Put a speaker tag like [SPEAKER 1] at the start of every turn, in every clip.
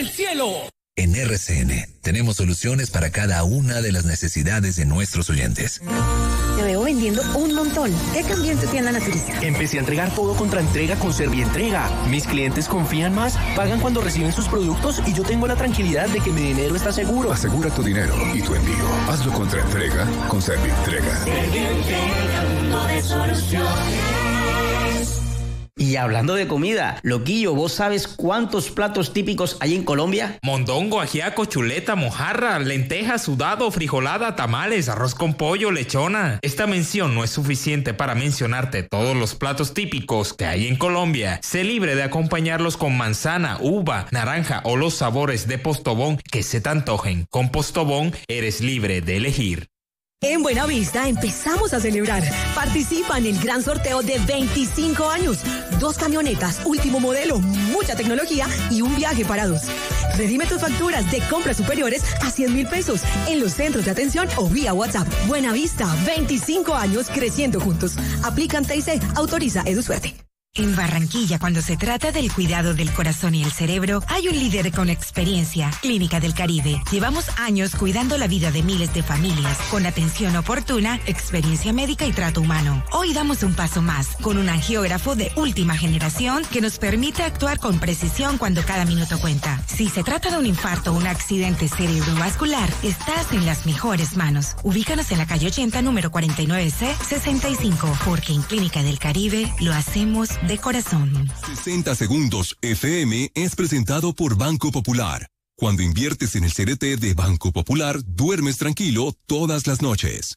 [SPEAKER 1] el cielo.
[SPEAKER 2] En RCN tenemos soluciones para cada una de las necesidades de nuestros oyentes.
[SPEAKER 3] Te veo vendiendo un montón. ¿Qué cambió en tu tienda naturista?
[SPEAKER 4] Empecé a entregar todo contra entrega con Servientrega. Mis clientes confían más, pagan cuando reciben sus productos y yo tengo la tranquilidad de que mi dinero está seguro.
[SPEAKER 5] Asegura tu dinero y tu envío. Hazlo contra entrega con Servientrega.
[SPEAKER 6] Servientrega, mundo de soluciones.
[SPEAKER 7] Y hablando de comida, Loquillo, ¿vos sabes cuántos platos típicos hay en Colombia?
[SPEAKER 8] Mondongo, ajiaco, chuleta, mojarra, lenteja, sudado, frijolada, tamales, arroz con pollo, lechona. Esta mención no es suficiente para mencionarte todos los platos típicos que hay en Colombia. Sé libre de acompañarlos con manzana, uva, naranja o los sabores de Postobón que se te antojen. Con Postobón eres libre de elegir.
[SPEAKER 9] En Buenavista empezamos a celebrar. Participa en el gran sorteo de 25 años. 2 camionetas, último modelo, mucha tecnología y un viaje para 2. Redime tus facturas de compras superiores a 100,000 pesos en los centros de atención o vía WhatsApp. Buenavista, 25 años creciendo juntos. Aplican TIC, autoriza EduSuerte.
[SPEAKER 10] En Barranquilla, cuando se trata del cuidado del corazón y el cerebro, hay un líder con experiencia, Clínica del Caribe. Llevamos años cuidando la vida de miles de familias, con atención oportuna, experiencia médica y trato humano. Hoy damos un paso más, con un angiógrafo de última generación que nos permite actuar con precisión cuando cada minuto cuenta. Si se trata de un infarto o un accidente cerebrovascular, estás en las mejores manos. Ubícanos en la calle 80, número 49C, 65, porque en Clínica del Caribe lo hacemos de corazón.
[SPEAKER 11] 60 Segundos FM es presentado por Banco Popular. Cuando inviertes en el CDT de Banco Popular, duermes tranquilo todas las noches.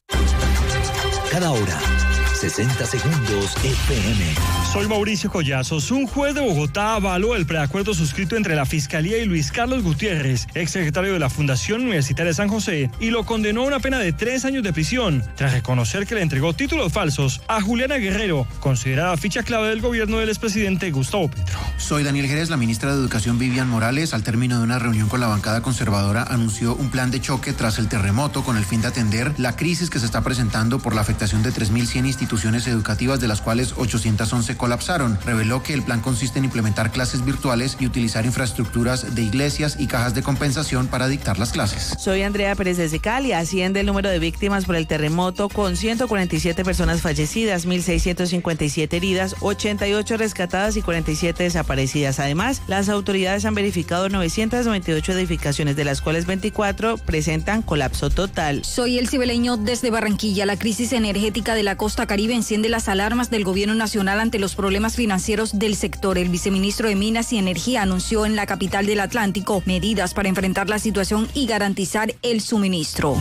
[SPEAKER 2] Cada hora, 60 Segundos FM.
[SPEAKER 12] Soy Mauricio Collazos. Un juez de Bogotá avaló el preacuerdo suscrito entre la Fiscalía y Luis Carlos Gutiérrez, exsecretario de la Fundación Universitaria de San José, y lo condenó a una pena de 3 años de prisión, tras reconocer que le entregó títulos falsos a Juliana Guerrero, considerada ficha clave del gobierno del expresidente Gustavo Petro.
[SPEAKER 13] Soy Daniel Jerez. La ministra de Educación, Vivian Morales, al término de una reunión con la bancada conservadora, anunció un plan de choque tras el terremoto con el fin de atender la crisis que se está presentando por la afectación de 3.100 instituciones educativas, de las cuales 811 colapsaron. Reveló que el plan consiste en implementar clases virtuales y utilizar infraestructuras de iglesias y cajas de compensación para dictar las clases.
[SPEAKER 14] Soy Andrea Pérez de Cali. Asciende el número de víctimas por el terremoto con 147 personas fallecidas, 1.657 heridas, 88 rescatadas y 47 desaparecidas. Además, las autoridades han verificado 998 edificaciones, de las cuales 24 presentan colapso total.
[SPEAKER 15] Soy el cibeleño desde Barranquilla. La crisis energética de la costa caribe enciende las alarmas del gobierno nacional ante los problemas financieros del sector. El viceministro de Minas y Energía anunció en la capital del Atlántico medidas para enfrentar la situación y garantizar el suministro.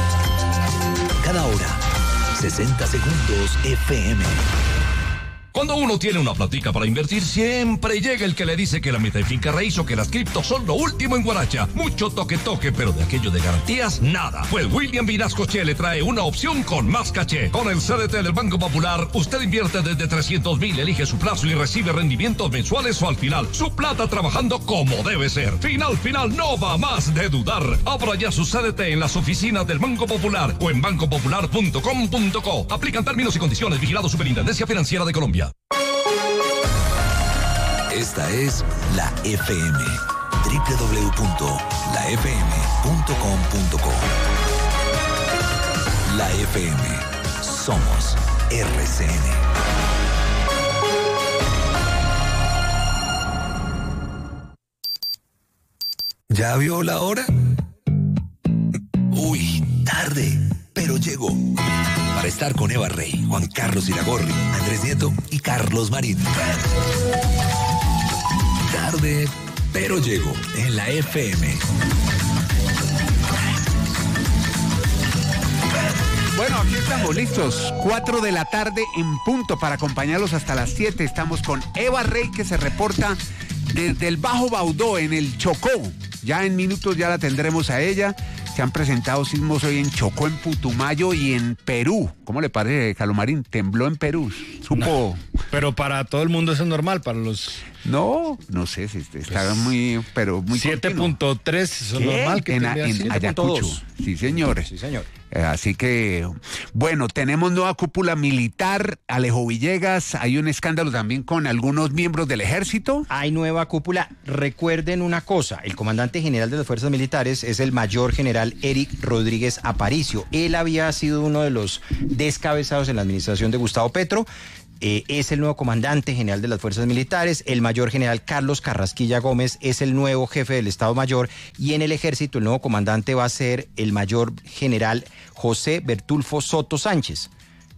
[SPEAKER 2] Cada hora, 60 Segundos FM.
[SPEAKER 16] Cuando uno tiene una platica para invertir, siempre llega el que le dice que la meta en finca raíz o que las criptos son lo último en guaracha. Mucho toque, pero de aquello de garantías, nada. Pues William Vinascoche le trae una opción con más caché. Con el CDT del Banco Popular, usted invierte desde 300,000, elige su plazo y recibe rendimientos mensuales o al final. Su plata trabajando como debe ser. Final, no va más de dudar. Abra ya su CDT en las oficinas del Banco Popular o en bancopopular.com.co. Aplican términos y condiciones. Vigilado Superintendencia Financiera de Colombia.
[SPEAKER 2] Esta es la FM. www.lafm.com.co. La FM. Somos RCN. ¿Ya vio la hora? Uy, tarde, pero llegó. Para estar con Eva Rey, Juan Carlos Iragorri, Andrés Nieto y Carlos Marín. Tarde, pero llego en la FM.
[SPEAKER 17] Bueno, aquí estamos listos. 4 de la tarde en punto para acompañarlos hasta las 7. Estamos con Eva Rey, que se reporta desde el Bajo Baudó, en el Chocó. Ya en minutos ya la tendremos a ella. Se han presentado sismos hoy en Chocó, en Putumayo y en Perú. ¿Cómo le parece, Carlos Marín? Tembló en Perú. Supo... No.
[SPEAKER 12] Pero para todo el mundo eso es normal, para los...
[SPEAKER 17] No sé, si está muy
[SPEAKER 12] 7.3, eso es normal que
[SPEAKER 17] en
[SPEAKER 12] en
[SPEAKER 17] Ayacucho. Sí, señores.
[SPEAKER 7] Sí, señor.
[SPEAKER 17] Así que, bueno, tenemos nueva cúpula militar, Alejo Villegas, hay un escándalo también con algunos miembros del ejército.
[SPEAKER 1] Hay nueva cúpula. Recuerden una cosa, el comandante general de las fuerzas militares es el mayor general Eric Rodríguez Aparicio. Él había sido uno de los descabezados en la administración de Gustavo Petro. Es el nuevo comandante general de las fuerzas militares. El mayor general Carlos Carrasquilla Gómez es el nuevo jefe del Estado Mayor, y en el ejército el nuevo comandante va a ser el mayor general José Bertulfo Soto Sánchez.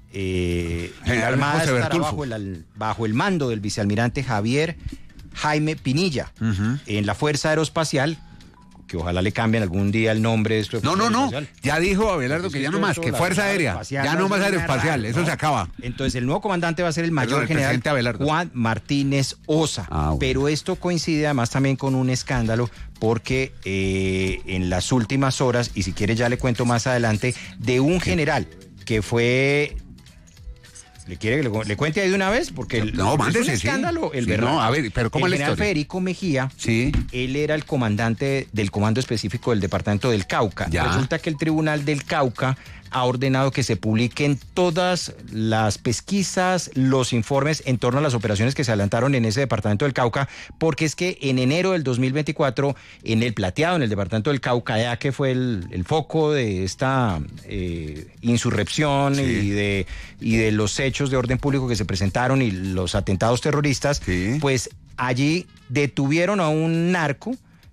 [SPEAKER 1] La Armada estará bajo el mando del vicealmirante Javier Jaime Pinilla. En la Fuerza Aeroespacial, que ojalá le cambien algún día el nombre de esto.
[SPEAKER 17] No, ya dijo Abelardo que ya no más, que Fuerza Aérea, ya no más aeroespacial, eso se acaba.
[SPEAKER 1] Entonces el nuevo comandante va a ser el mayor general Juan Martínez Osa. Bueno. Pero esto coincide además también con un escándalo, porque en las últimas horas, y si quiere ya le cuento más adelante, de un general que fue... ¿Le quiere que le cuente ahí de una vez? Porque
[SPEAKER 17] mándese,
[SPEAKER 1] es un escándalo.
[SPEAKER 17] Sí. A ver, pero ¿cómo
[SPEAKER 1] el
[SPEAKER 17] es la
[SPEAKER 1] general
[SPEAKER 17] historia?
[SPEAKER 1] Federico Mejía,
[SPEAKER 17] sí,
[SPEAKER 1] él era el comandante del comando específico del departamento del Cauca.
[SPEAKER 17] Ya.
[SPEAKER 1] Resulta que el Tribunal del Cauca ha ordenado que se publiquen todas las pesquisas, los informes en torno a las operaciones que se adelantaron en ese departamento del Cauca, porque es que en enero del 2024, en el Plateado, en el departamento del Cauca, ya que fue el foco de esta insurrección, sí, y de los hechos de orden público que se presentaron y los atentados terroristas, sí, pues allí detuvieron a un narco,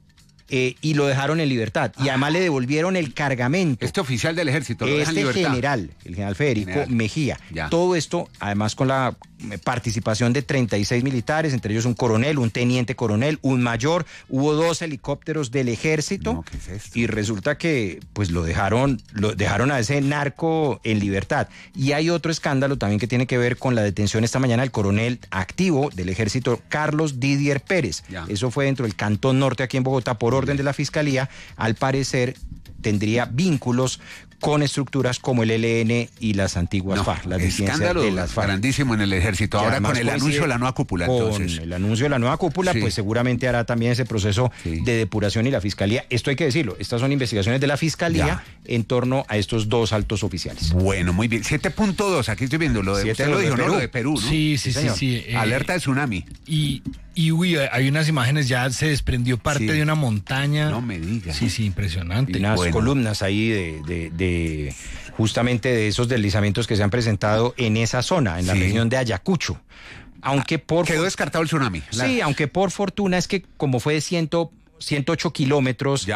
[SPEAKER 1] y lo dejaron en libertad. Y además le devolvieron el cargamento.
[SPEAKER 17] Este oficial del ejército lo deja en libertad.
[SPEAKER 1] General, el general Federico Mejía. Ya. Todo esto, además, con la participación de 36 militares, entre ellos un coronel, un teniente coronel, un mayor. Hubo 2 helicópteros del ejército. No, ¿qué es esto? Y resulta que pues lo dejaron a ese narco en libertad. Y hay otro escándalo también que tiene que ver con la detención esta mañana del coronel activo del ejército, Carlos Didier Pérez. Ya. Eso fue dentro del Cantón Norte, aquí en Bogotá, por orden de la Fiscalía. Al parecer tendría vínculos con estructuras como el ELN y las antiguas FARC. Las
[SPEAKER 17] escándalo
[SPEAKER 1] de las FARC.
[SPEAKER 17] Grandísimo en el ejército. Ahora con el anuncio de la nueva cúpula.
[SPEAKER 1] Con el anuncio de la nueva cúpula, sí, pues seguramente hará también ese proceso, sí, de depuración, y la Fiscalía. Esto hay que decirlo, estas son investigaciones de la Fiscalía en torno a estos 2 altos oficiales.
[SPEAKER 17] Bueno, muy bien. 7.2, aquí estoy viendo lo de... Usted lo dijo, ¿no? Lo de Perú, ¿no?
[SPEAKER 12] Sí.
[SPEAKER 17] Alerta de tsunami.
[SPEAKER 12] Y uy, hay unas imágenes, ya se desprendió parte de una montaña.
[SPEAKER 17] No me digas.
[SPEAKER 12] Sí, impresionante.
[SPEAKER 1] Y unas columnas ahí de justamente de esos deslizamientos que se han presentado en esa zona, en la región de Ayacucho. Aunque
[SPEAKER 17] quedó descartado el tsunami.
[SPEAKER 1] Sí, aunque por fortuna es que como fue de 108 kilómetros,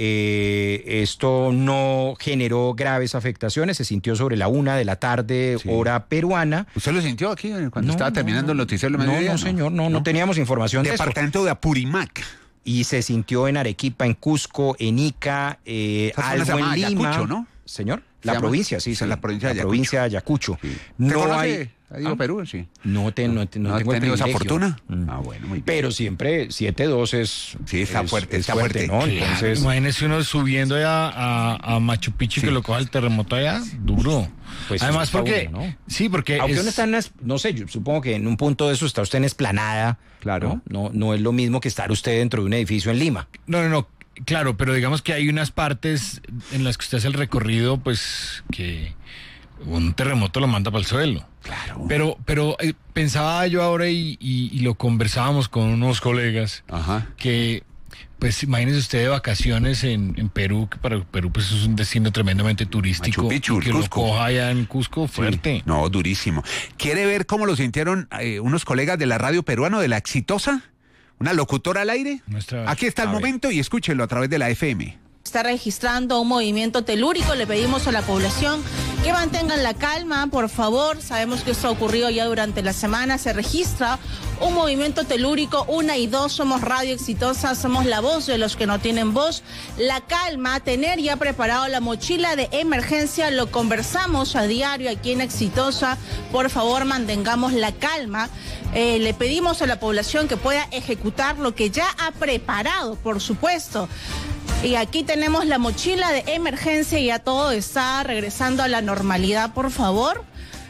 [SPEAKER 1] esto no generó graves afectaciones. Se sintió sobre la 1 de la tarde, hora peruana.
[SPEAKER 17] ¿Usted lo sintió aquí cuando estaba terminando el noticiero?
[SPEAKER 1] No, señor, no teníamos información de eso.
[SPEAKER 17] Departamento de Apurímac.
[SPEAKER 1] Y se sintió en Arequipa, en Cusco, en Ica, algo en Lima.
[SPEAKER 17] Ayacucho, ¿no?
[SPEAKER 1] Señor, la provincia, sí.
[SPEAKER 17] La provincia
[SPEAKER 1] de Ayacucho.
[SPEAKER 17] Sí. No hay... Perú, sí.
[SPEAKER 1] No tengo
[SPEAKER 17] esa fortuna.
[SPEAKER 1] Bueno, muy bien. Pero siempre 7.2 es...
[SPEAKER 17] Sí, está fuerte,
[SPEAKER 1] ¿no? Entonces,
[SPEAKER 12] imagínese uno subiendo allá a Machu Picchu, que lo coja el terremoto allá, duro.
[SPEAKER 1] Pues
[SPEAKER 12] además porque...
[SPEAKER 1] ¿no?
[SPEAKER 12] Sí, porque...
[SPEAKER 1] Aunque uno está en no sé, yo supongo que en un punto de eso está usted en esplanada.
[SPEAKER 17] Claro.
[SPEAKER 1] No es lo mismo que estar usted dentro de un edificio en Lima.
[SPEAKER 12] No. Claro, pero digamos que hay unas partes en las que usted hace el recorrido, pues, que un terremoto lo manda para el suelo.
[SPEAKER 17] Claro.
[SPEAKER 12] Pero pensaba yo ahora y lo conversábamos con unos colegas, que, pues, imagínese usted de vacaciones en Perú, que para Perú pues es un destino tremendamente turístico.
[SPEAKER 17] Machu Picchu,
[SPEAKER 12] y que
[SPEAKER 17] Cusco.
[SPEAKER 12] lo coja allá en Cusco, fuerte.
[SPEAKER 17] Sí. No, durísimo. ¿Quiere ver cómo lo sintieron unos colegas de la radio peruana, de La Exitosa? ¿Una locutora al aire? Aquí está el momento y escúchelo a través de la FM.
[SPEAKER 18] Está registrando un movimiento telúrico. Le pedimos a la población que mantengan la calma, por favor. Sabemos que esto ha ocurrido ya durante la semana. Se registra un movimiento telúrico. 1 y 2, somos Radio Exitosa, somos la voz de los que no tienen voz. La calma, tener ya preparado la mochila de emergencia. Lo conversamos a diario aquí en Exitosa. Por favor, mantengamos la calma. Le pedimos a la población que pueda ejecutar lo que ya ha preparado, por supuesto. Y aquí tenemos la mochila de emergencia y ya todo está regresando a la normalidad, por favor.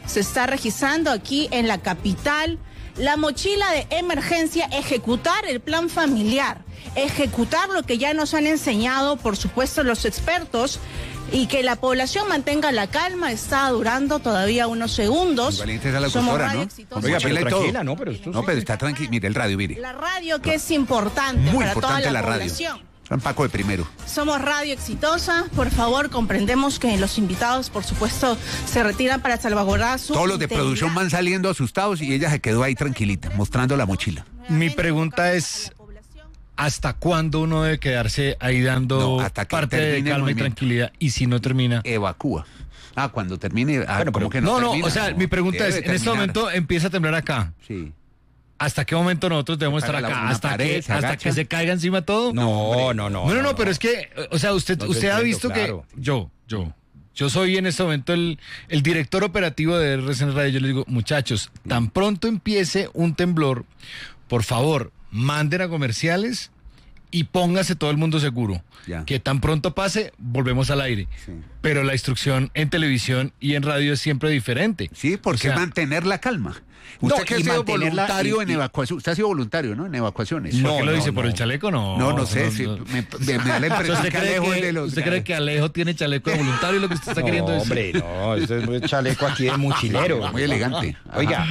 [SPEAKER 18] se está registrando aquí en la capital. La mochila de emergencia, ejecutar el plan familiar, ejecutar lo que ya nos han enseñado, por supuesto, los expertos, y que la población mantenga la calma. Está durando todavía unos segundos.
[SPEAKER 17] Valiente es la
[SPEAKER 18] Somos
[SPEAKER 17] locutora,
[SPEAKER 18] Radio
[SPEAKER 17] ¿no?
[SPEAKER 18] Exitosa.
[SPEAKER 17] Oiga, pero tranquila,
[SPEAKER 1] no, pero esto
[SPEAKER 17] pero está tranquila. Mire el radio, mire.
[SPEAKER 18] La radio que es importante
[SPEAKER 17] Muy
[SPEAKER 18] para
[SPEAKER 17] importante
[SPEAKER 18] toda la
[SPEAKER 17] radio.
[SPEAKER 18] población.
[SPEAKER 17] San Paco de primero.
[SPEAKER 18] Somos Radio Exitosa. Por favor, comprendemos que los invitados, por supuesto, se retiran para salvaguardar su
[SPEAKER 17] Todos los de
[SPEAKER 18] integridad.
[SPEAKER 17] producción van saliendo asustados y ella se quedó ahí tranquilita, mostrando la mochila.
[SPEAKER 19] Mi pregunta es, ¿hasta cuándo uno debe quedarse ahí dando
[SPEAKER 17] hasta que
[SPEAKER 19] parte de
[SPEAKER 17] termine el
[SPEAKER 19] calma y
[SPEAKER 17] movimiento.
[SPEAKER 19] tranquilidad? Y si no termina...
[SPEAKER 17] Evacúa. Cuando termine...
[SPEAKER 19] Bueno,
[SPEAKER 17] ¿cómo que no termina?
[SPEAKER 19] o sea, mi pregunta
[SPEAKER 17] Debe
[SPEAKER 19] es, en este
[SPEAKER 17] terminar.
[SPEAKER 19] momento empieza a temblar acá.
[SPEAKER 17] Sí.
[SPEAKER 19] ¿Hasta qué momento nosotros debemos estar acá?
[SPEAKER 17] una
[SPEAKER 19] ¿Hasta
[SPEAKER 17] pared,
[SPEAKER 19] que,
[SPEAKER 17] se
[SPEAKER 19] hasta
[SPEAKER 17] agacha?
[SPEAKER 19] que se caiga encima todo?
[SPEAKER 1] No,
[SPEAKER 19] pero es que, o sea, usted
[SPEAKER 1] No,
[SPEAKER 19] ha
[SPEAKER 1] entiendo,
[SPEAKER 19] visto
[SPEAKER 1] claro.
[SPEAKER 19] que yo soy en este momento el director operativo de RCN Radio. Yo le digo, muchachos, tan pronto empiece un temblor, por favor, manden a comerciales y póngase todo el mundo seguro.
[SPEAKER 17] Ya.
[SPEAKER 19] Que tan pronto pase, volvemos al aire. Pero la instrucción en televisión y en radio es siempre diferente.
[SPEAKER 17] Sí, porque
[SPEAKER 19] O sea,
[SPEAKER 17] mantener la calma. Usted que ha sido voluntario en evacuación. Usted ha sido voluntario, ¿no? En evacuaciones.
[SPEAKER 19] ¿Por qué lo dice? ¿Por el chaleco?
[SPEAKER 17] No sé. Sí, me da la impresión
[SPEAKER 19] ¿Usted
[SPEAKER 17] que
[SPEAKER 19] cree
[SPEAKER 17] Alejo
[SPEAKER 19] que,
[SPEAKER 17] es de los...
[SPEAKER 19] ¿Usted cree que Alejo tiene chaleco de voluntario? Lo que usted está queriendo decir.
[SPEAKER 1] Hombre, no, eso es un chaleco aquí de mochilero.
[SPEAKER 17] Muy elegante.
[SPEAKER 1] Oiga,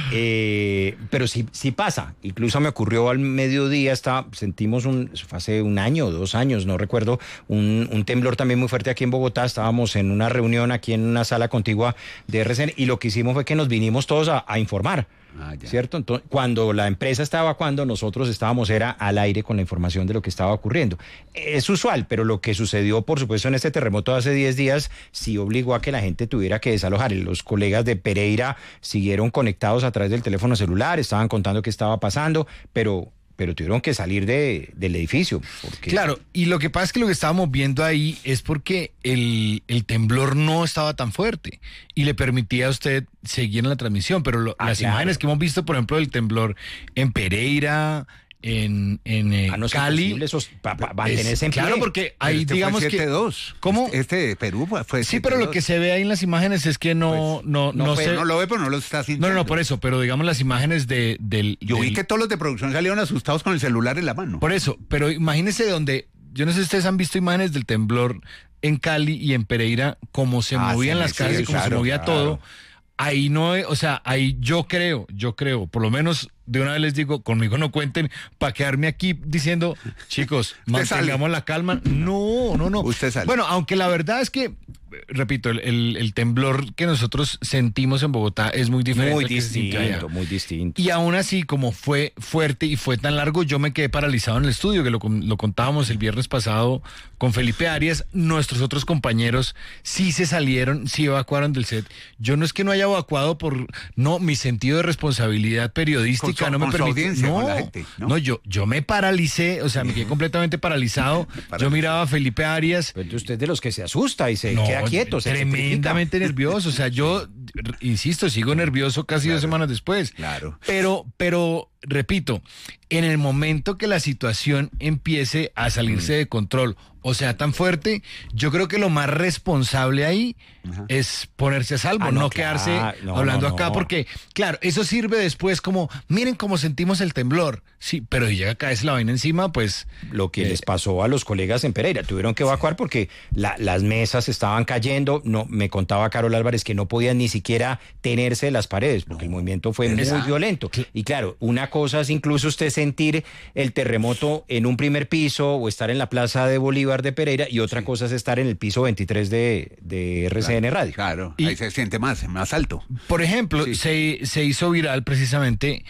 [SPEAKER 1] pero sí pasa. Incluso me ocurrió al mediodía, sentimos fue hace 1 año, 2 años, no recuerdo, un temblor también muy fuerte aquí en Bogotá. Estábamos en una reunión aquí en una sala contigua de RCN y lo que hicimos fue que nos vinimos todos a informar. ¿Cierto? Entonces, cuando la empresa estaba evacuando, nosotros estábamos al aire con la información de lo que estaba ocurriendo. Es usual, pero lo que sucedió, por supuesto, en este terremoto de hace 10 días, sí obligó a que la gente tuviera que desalojar. Los colegas de Pereira siguieron conectados a través del teléfono celular, estaban contando qué estaba pasando, pero tuvieron que salir del edificio.
[SPEAKER 19] Claro, y lo que pasa es que lo que estábamos viendo ahí es porque el temblor no estaba tan fuerte y le permitía a usted seguir en la transmisión, pero las imágenes que hemos visto, por ejemplo, del temblor en Pereira, en Cali,
[SPEAKER 1] mantenerse en pie.
[SPEAKER 19] claro, porque ahí digamos
[SPEAKER 17] fue
[SPEAKER 19] que
[SPEAKER 17] 7-2.
[SPEAKER 19] ¿cómo?
[SPEAKER 17] Este de Perú fue 7-2.
[SPEAKER 19] Sí, pero lo que se ve ahí en las imágenes es que no
[SPEAKER 17] lo ve, pero no lo está sintiendo.
[SPEAKER 19] No, por eso, pero digamos las imágenes
[SPEAKER 17] Yo vi que todos los de producción salieron asustados con el celular en la mano.
[SPEAKER 19] Por eso, pero imagínense donde, yo no sé si ustedes han visto imágenes del temblor en Cali y en Pereira, cómo se movían las calles, cómo se movía todo. Ahí no, o sea, ahí yo creo, por lo menos de una vez les digo, conmigo no cuenten para quedarme aquí diciendo, chicos, mantengamos la calma. No.
[SPEAKER 17] Usted sale.
[SPEAKER 19] Bueno, aunque la verdad es que, repito, el temblor que nosotros sentimos en Bogotá es muy diferente.
[SPEAKER 1] Muy distinto.
[SPEAKER 19] Y aún así, como fue fuerte y fue tan largo, yo me quedé paralizado en el estudio, que lo contábamos el viernes pasado con Felipe Arias. Nuestros otros compañeros sí se salieron, sí evacuaron del set. Yo no es que no haya evacuado mi sentido de responsabilidad periodística no me permite. No, yo me paralicé, o sea, me quedé completamente paralizado. Yo miraba a Felipe Arias.
[SPEAKER 1] Pero usted es de los que se asusta y se queda quieto.
[SPEAKER 19] Tremendamente nervioso. O sea, yo, insisto, sigo nervioso casi 2 semanas después.
[SPEAKER 17] Claro.
[SPEAKER 19] Pero, repito, en el momento que la situación empiece a salirse de control, o sea, tan fuerte, yo creo que lo más responsable ahí es ponerse a salvo, no quedarse hablando acá, porque, claro, eso sirve después como, miren cómo sentimos el temblor, sí, pero si llega a caerse la vaina encima, pues...
[SPEAKER 1] Lo que les pasó a los colegas en Pereira, tuvieron que evacuar porque las mesas estaban cayendo, me contaba Carol Álvarez que no podían ni siquiera tenerse de las paredes, porque el movimiento fue muy violento. Y claro, una cosa es incluso usted sentir el terremoto en un primer piso o estar en la Plaza de Bolívar de Pereira, y otra cosa es estar en el piso 23 de RCN Radio.
[SPEAKER 17] Claro, ahí se siente más alto.
[SPEAKER 19] Por ejemplo, se hizo viral precisamente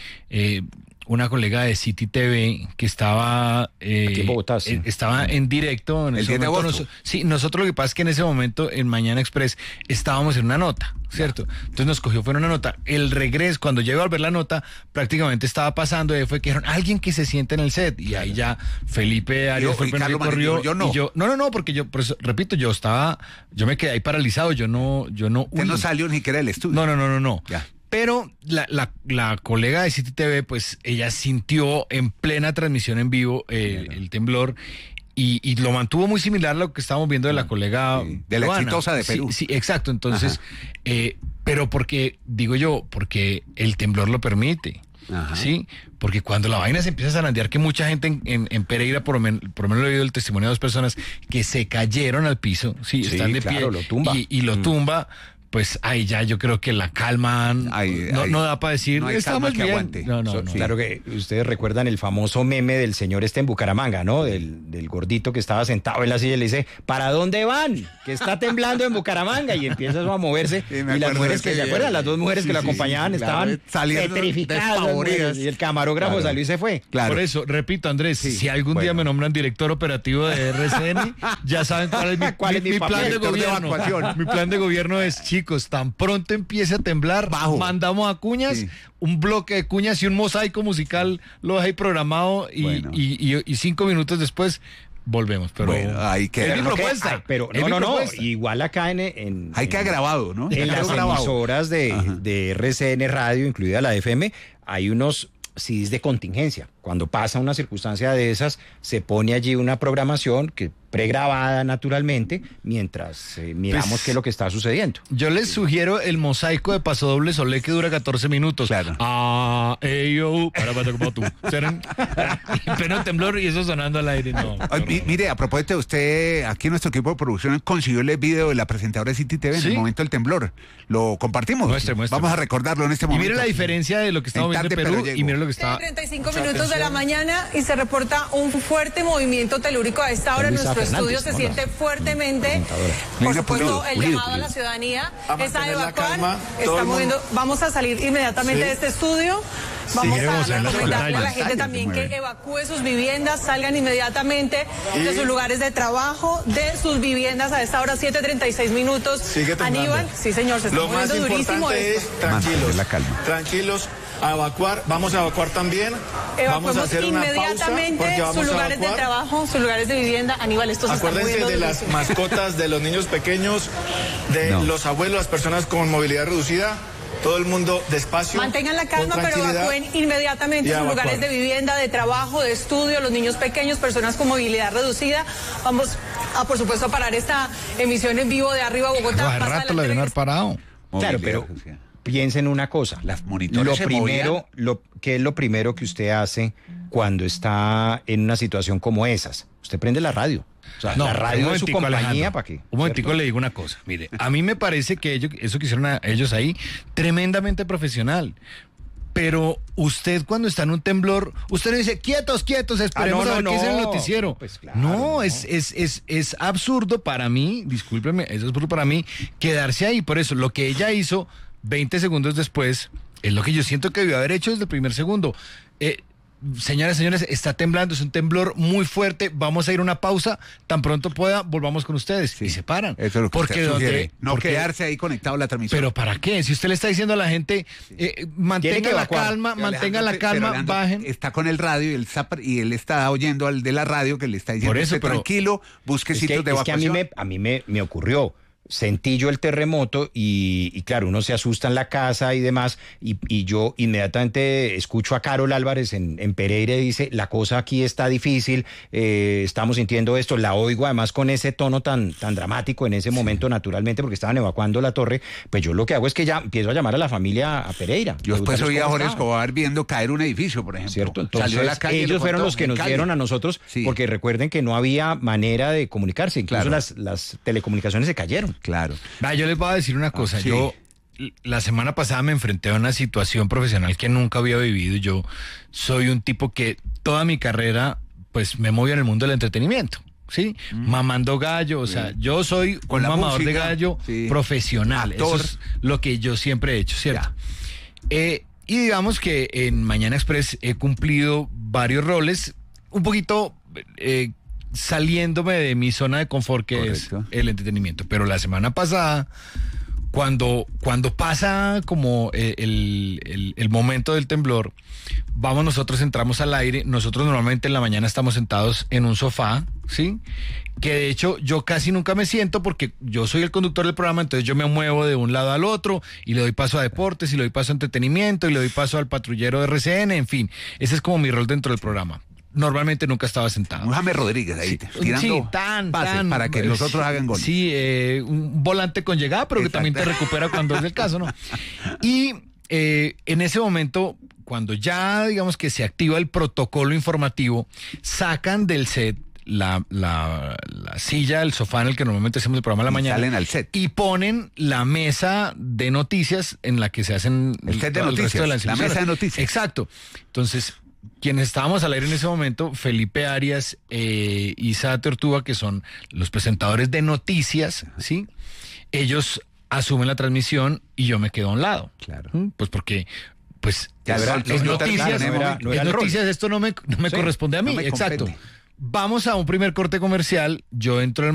[SPEAKER 19] una colega de City TV que estaba
[SPEAKER 1] aquí en Bogotá,
[SPEAKER 19] estaba en directo en
[SPEAKER 17] el
[SPEAKER 19] ese
[SPEAKER 17] 10 de
[SPEAKER 19] momento.
[SPEAKER 17] agosto.
[SPEAKER 19] Nosotros lo que pasa es que en ese momento en Mañana Express estábamos en una nota, ¿cierto? Entonces nos cogió fue una nota. El regreso, cuando llegó a ver la nota, prácticamente estaba pasando y fue que dijeron, alguien que se siente en el set, y ahí ya Felipe Arias fue el primero que corrió.
[SPEAKER 17] Yo no.
[SPEAKER 19] Y yo, no, porque yo, por eso, repito, yo me quedé ahí paralizado, yo no.
[SPEAKER 17] Usted no salió ni siquiera del estudio.
[SPEAKER 19] No.
[SPEAKER 17] Ya.
[SPEAKER 19] Pero la colega de City TV, pues ella sintió en plena transmisión en vivo el temblor, y lo mantuvo muy similar a lo que estábamos viendo de la colega
[SPEAKER 17] de la
[SPEAKER 19] Joana.
[SPEAKER 17] exitosa de Perú.
[SPEAKER 19] Sí, exacto. Entonces, pero porque el temblor lo permite. Ajá. Sí, porque cuando la vaina se empieza a zarandear, que mucha gente en Pereira, por lo menos he oído el testimonio de 2 personas que se cayeron al piso, están de pie,
[SPEAKER 1] lo tumba.
[SPEAKER 19] Y lo tumba. Pues ahí ya yo creo que la calma no da para decir
[SPEAKER 17] no
[SPEAKER 19] estamos bien.
[SPEAKER 17] Aguante.
[SPEAKER 19] No.
[SPEAKER 1] Claro que ustedes recuerdan el famoso meme del señor en Bucaramanga, ¿no? Del gordito que estaba sentado en la silla y le dice, ¿para dónde van? Que está temblando en Bucaramanga, y empieza a moverse y las mujeres que se acuerdan, las 2 mujeres que lo acompañaban estaban petrificadas, y el camarógrafo salió y se fue.
[SPEAKER 19] Claro. Por eso, repito, Andrés, si algún día me nombran director operativo de RCN, ya saben cuál es mi plan de gobierno. Mi plan de gobierno es, chicos, tan pronto empiece a temblar, mandamos a cuñas, un bloque de cuñas y un mosaico musical lo deja ahí programado y 5 minutos después volvemos. Pero
[SPEAKER 17] hay que...
[SPEAKER 1] Es mi propuesta. Pero no, igual acá
[SPEAKER 17] hay que grabado, ¿no?
[SPEAKER 1] En las emisoras de RCN Radio, incluida la FM, hay unos CDs de contingencia. Cuando pasa una circunstancia de esas, se pone allí una programación que pregrabada naturalmente, mientras miramos qué es lo que está sucediendo.
[SPEAKER 19] Yo les sugiero el mosaico de Pasodoble Solé, que dura 14 minutos.
[SPEAKER 17] Claro.
[SPEAKER 19] Como tú. Pero temblor y eso sonando al aire. No.
[SPEAKER 17] Mire, a propósito, usted, aquí nuestro equipo de producción consiguió el video de la presentadora de City TV en el momento del temblor. Lo compartimos.
[SPEAKER 19] Muestre.
[SPEAKER 17] Vamos a recordarlo en este momento.
[SPEAKER 19] Y mire la diferencia de lo que estamos viendo en Perú y mire lo que está...
[SPEAKER 9] 35 minutos de la mañana y se reporta un fuerte movimiento telúrico a esta hora. Nuestro estudio se siente fuertemente. Por supuesto, el llamado a la ciudadanía es a evacuar. Está moviendo. Vamos a salir inmediatamente de este estudio. Vamos a recomendarle a la gente también que evacúe sus viviendas, salgan inmediatamente de sus lugares de trabajo, de sus viviendas a esta hora, 7:36 minutos. Aníbal, sí señor, se está moviendo durísimo.
[SPEAKER 20] Lo más importante es tranquilos, a evacuar, vamos a evacuar también. Vamos a hacer una pausa porque vamos
[SPEAKER 9] sus lugares de trabajo, sus lugares de vivienda. Aníbal, esto se está moviendo.
[SPEAKER 20] Acuérdense de las mascotas, de los niños pequeños, de los abuelos, las personas con movilidad reducida. Todo el mundo despacio.
[SPEAKER 9] Mantengan la calma, pero evacúen inmediatamente sus lugares de vivienda, de trabajo, de estudio, los niños pequeños, personas con movilidad reducida. Vamos a, por supuesto, a parar esta emisión en vivo de Arriba Bogotá.
[SPEAKER 19] Hace rato la deben haber parado.
[SPEAKER 1] Claro, pero piensen una cosa.
[SPEAKER 17] Las monitores
[SPEAKER 1] ¿qué es lo primero que usted hace cuando está en una situación como esas? Usted prende la radio. O sea, la radio es su compañía, ¿para qué?
[SPEAKER 19] Un momentico, le digo una cosa. Mire, a mí me parece que eso que hicieron ellos ahí, tremendamente profesional. Pero usted cuando está en un temblor, usted le dice, quietos, esperemos a ver qué es el noticiero. Pues claro, es absurdo para mí, discúlpeme, es absurdo para mí quedarse ahí. Por eso, lo que ella hizo 20 segundos después es lo que yo siento que debió haber hecho desde el primer segundo. Señoras y señores, está temblando, es un temblor muy fuerte, vamos a ir a una pausa, tan pronto pueda, volvamos con ustedes. Y se paran.
[SPEAKER 17] Eso es lo que usted sugiere, quedarse ahí conectado a la transmisión.
[SPEAKER 19] ¿Pero para qué? Si usted le está diciendo a la gente, mantenga la calma, bajen.
[SPEAKER 17] Está con el radio y él está oyendo al de la radio que le está diciendo,
[SPEAKER 1] por eso,
[SPEAKER 17] tranquilo, busque sitios de evacuación.
[SPEAKER 1] Es que a mí me ocurrió. Sentí yo el terremoto y claro, uno se asusta en la casa y demás, y yo inmediatamente escucho a Carol Álvarez en Pereira y dice, la cosa aquí está difícil, estamos sintiendo esto, la oigo además con ese tono tan dramático en ese momento, naturalmente, porque estaban evacuando la torre. Pues yo lo que hago es que ya empiezo a llamar a la familia a Pereira.
[SPEAKER 17] Yo después oí a Jorge Escobar viendo caer un edificio, por ejemplo.
[SPEAKER 1] ¿Cierto? Entonces, salió a la calle, ellos fueron los que nos dieron a nosotros, porque recuerden que no había manera de comunicarse, incluso las telecomunicaciones se cayeron.
[SPEAKER 17] Claro.
[SPEAKER 19] Yo les voy a decir una cosa. Yo la semana pasada me enfrenté a una situación profesional que nunca había vivido. Yo soy un tipo que toda mi carrera pues me movió en el mundo del entretenimiento. ¿Sí? Mamando gallo, o sea, yo soy un mamador de gallo profesional. Actor. Eso es lo que yo siempre he hecho, ¿cierto? Y digamos que en Mañana Express he cumplido varios roles, un poquito saliéndome de mi zona de confort, que es el entretenimiento. Pero la semana pasada, cuando pasa como el momento del temblor, nosotros entramos al aire. Nosotros normalmente en la mañana estamos sentados en un sofá, ¿sí? Que de hecho yo casi nunca me siento porque yo soy el conductor del programa, entonces yo me muevo de un lado al otro y le doy paso a deportes y le doy paso a entretenimiento y le doy paso al patrullero de RCN, en fin, ese es como mi rol dentro del programa. normalmente nunca estaba sentado.
[SPEAKER 17] Un James Rodríguez ahí, tirando
[SPEAKER 19] sí, tan,
[SPEAKER 17] para que los otros hagan gol.
[SPEAKER 19] Sí, un volante con llegada, pero que también te recupera cuando es el caso, ¿no? Y en ese momento, cuando ya, digamos que se activa el protocolo informativo, sacan del set la silla, el sofá en el que normalmente hacemos el programa a la mañana.
[SPEAKER 17] Salen al set.
[SPEAKER 19] Y ponen la mesa de noticias en la que se hacen
[SPEAKER 17] el set de noticias, la mesa de noticias.
[SPEAKER 19] Exacto. Entonces, quienes estábamos al aire en ese momento, Felipe Arias, Isa Tortuga, que son los presentadores de noticias, ¿sí? Ellos asumen la transmisión y yo me quedo a un lado.
[SPEAKER 17] Claro.
[SPEAKER 19] Pues porque... Pues
[SPEAKER 1] es
[SPEAKER 19] noticias, esto no me corresponde a mí. Exacto. Vamos a un primer corte comercial. Yo entro en